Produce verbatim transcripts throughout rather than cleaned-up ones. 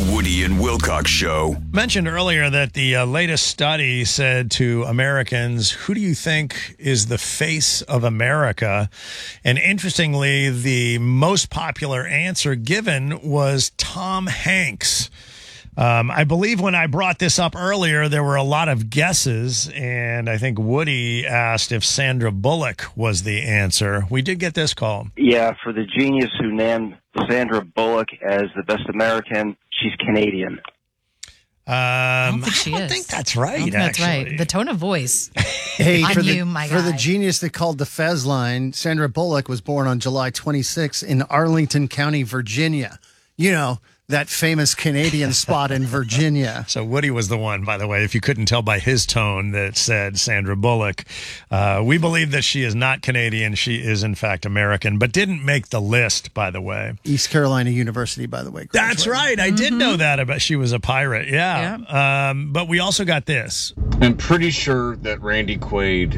The Woody and Wilcox Show. Mentioned earlier that the uh, latest study said to Americans, who do you think is the face of America? And interestingly, the most popular answer given was Tom Hanks. Um, I believe when I brought this up earlier, there were a lot of guesses, and I think Woody asked if Sandra Bullock was the answer. We did get this call. Yeah, for the genius who named Sandra Bullock as the best American, she's Canadian. Um, I don't think she I don't is. think that's right, I don't think actually. That's right. The tone of voice. Hey, on for the, you, my for the guy. genius that called the Fez line, Sandra Bullock was born on July twenty-sixth in Arlington County, Virginia. You know, that famous Canadian spot in Virginia. So Woody was the one, by the way, if you couldn't tell by his tone, that said Sandra Bullock. Uh, we believe that she is not Canadian. She is, in fact, American, but didn't make the list, by the way. East Carolina University, by the way. That's right. I did know that about she was a pirate. Yeah. Yeah. Um, but we also got this. I'm pretty sure that Randy Quaid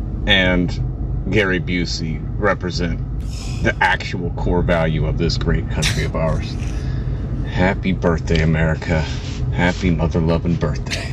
and Gary Busey represent the actual core value of this great country of ours. Happy birthday, America. Happy mother-loving birthday.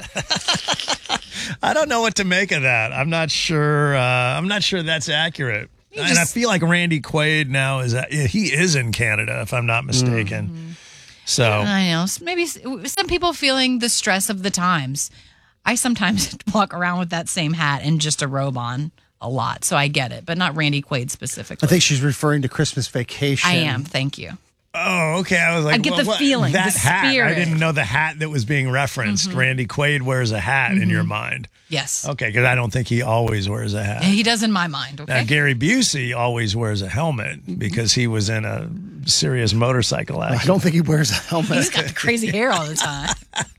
I don't know what to make of that. I'm not sure. Uh, I'm not sure that's accurate. You and I just- feel like Randy Quaid now is he is in Canada, if I'm not mistaken. Mm-hmm. So I know. Maybe s- some people feeling the stress of the times. I sometimes walk around with that same hat and just a robe on a lot, so I get it, but not Randy Quaid specifically. I think she's referring to Christmas Vacation. I am. Thank you. Oh, okay. I was like, I get well, the what- feeling, that the hat. spirit. I didn't know the hat that was being referenced. Mm-hmm. Randy Quaid wears a hat in your mind. Yes. Okay, because I don't think he always wears a hat. He does in my mind, okay? Now, Gary Busey always wears a helmet because he was in a serious motorcycle I accident, don't think he wears a helmet. He's got the crazy hair all the time.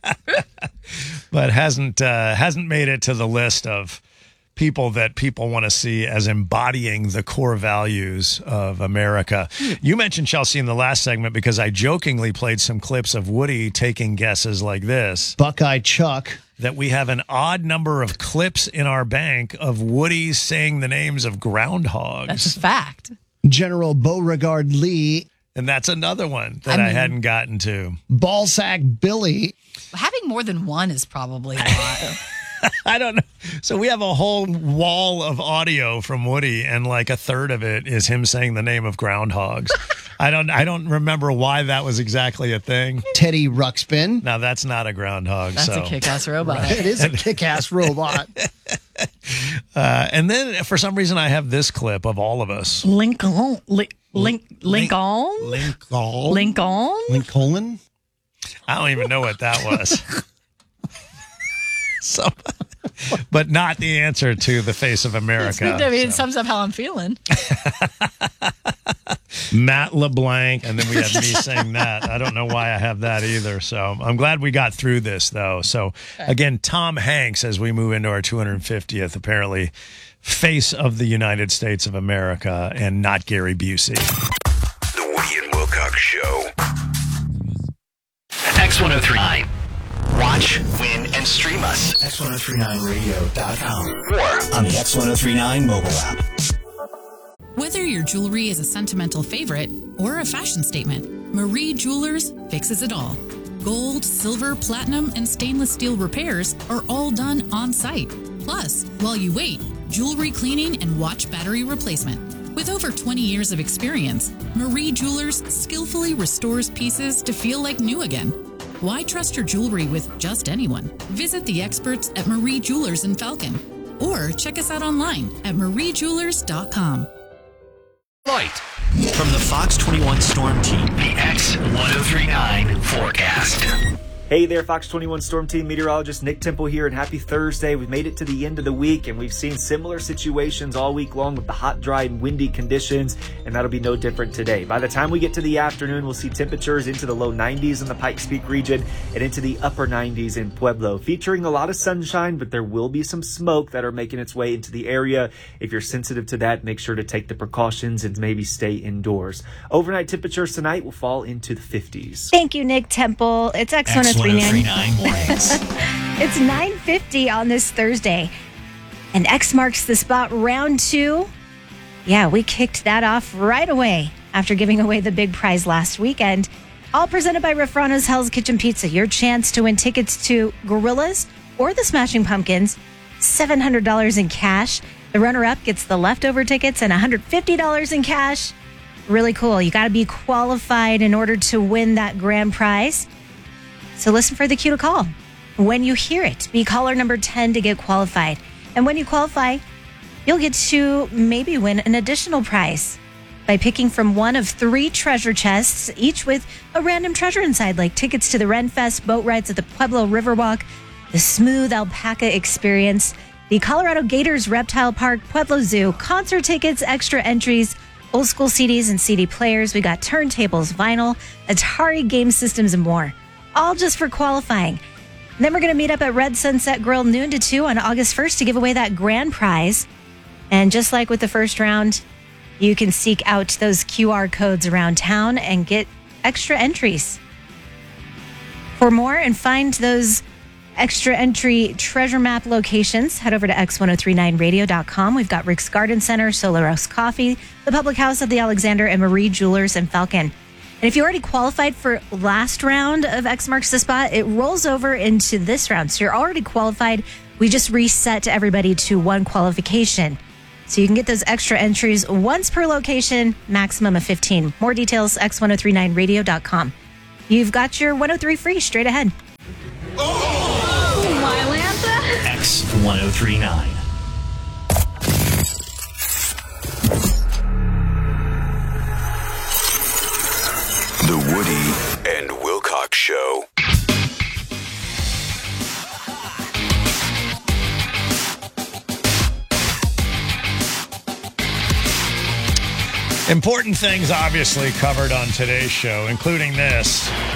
but hasn't uh, hasn't made it to the list of people that people want to see as embodying the core values of America. You mentioned Chelsea in the last segment because I jokingly played some clips of Woody taking guesses like this. Buckeye Chuck. That we have an odd number of clips in our bank of Woody saying the names of groundhogs. That's a fact. General Beauregard Lee. And that's another one that I I, mean- hadn't gotten to. Ballsack Billy. Having more than one is probably a lot. I don't know. So we have a whole wall of audio from Woody, and like a third of it is him saying the name of groundhogs. I don't. I don't remember why that was exactly a thing. Teddy Ruxpin. Now that's not a groundhog. That's so. a kick-ass robot. It is a kick-ass robot. Uh, and then for some reason I have this clip of all of us. Lincoln. Link, Link, Lincoln? Lincoln. Lincoln? Lincoln. I don't even know what that was. So, but not the answer to the face of America. I mean, it so. sums up how I'm feeling. Matt LeBlanc, and then we have me saying that. I don't know why I have that either. So I'm glad we got through this, though. So again, Tom Hanks, as we move into our two hundred fiftieth, apparently face of the United States of America, and not Gary Busey. The Woody and Wilcox Show. X one oh three point nine. Watch, win, and stream us. X ten thirty-nine radio dot com Or on the X ten thirty-nine mobile app. Whether your jewelry is a sentimental favorite or a fashion statement, Marie Jewelers fixes it all. Gold, silver, platinum, and stainless steel repairs are all done on site. Plus, while you wait, jewelry cleaning and watch battery replacement. With over twenty years of experience, Marie Jewelers skillfully restores pieces to feel like new again. Why trust your jewelry with just anyone? Visit the experts at Marie Jewelers in Falcon or check us out online at marie jewelers dot com. Light from the Fox twenty-one Storm Team, the X ten thirty-nine forecast. Hey there, Fox twenty-one Storm Team meteorologist Nick Temple here, and happy Thursday. We've made it to the end of the week, and we've seen similar situations all week long with the hot, dry, and windy conditions, and that'll be no different today. By the time we get to the afternoon, we'll see temperatures into the low nineties in the Pikes Peak region and into the upper nineties in Pueblo, featuring a lot of sunshine, but there will be some smoke that are making its way into the area. If you're sensitive to that, make sure to take the precautions and maybe stay indoors. Overnight temperatures tonight will fall into the fifties. Thank you, Nick Temple. It's X ten thirty-nine mornings. It's nine fifty on this Thursday, and X marks the spot round two. Yeah, we kicked that off right away after giving away the big prize last weekend. All presented by Rafrano's Hell's Kitchen Pizza. Your chance to win tickets to Gorillas or the Smashing Pumpkins. seven hundred dollars in cash. The runner-up gets the leftover tickets and one hundred fifty dollars in cash. Really cool. You got to be qualified in order to win that grand prize. So listen for the cue to call. When you hear it, be caller number ten to get qualified. And when you qualify, you'll get to maybe win an additional prize by picking from one of three treasure chests, each with a random treasure inside, like tickets to the Ren Fest, boat rides at the Pueblo Riverwalk, the Smooth Alpaca Experience, the Colorado Gators Reptile Park, Pueblo Zoo, concert tickets, extra entries, old school C Ds and C D players. We got turntables, vinyl, Atari game systems, and more. All just for qualifying. And then we're going to meet up at Red Sunset Grill noon to two on August first to give away that grand prize. And just like with the first round, you can seek out those Q R codes around town and get extra entries. For more and find those extra entry treasure map locations, head over to x ten thirty-nine radio dot com. We've got Rick's Garden Center, Solaros Coffee, the Public House of the Alexander, and Marie Jewelers and Falcon. And if you already qualified for last round of X Marks the Spot, it rolls over into this round. So you're already qualified. We just reset everybody to one qualification. So you can get those extra entries once per location, maximum of fifteen. More details, x ten thirty-nine radio dot com. You've got your one oh three free straight ahead. Oh, Mylanta. X ten thirty-nine. The Woody and Wilcox Show. Important things obviously covered on today's show, including this.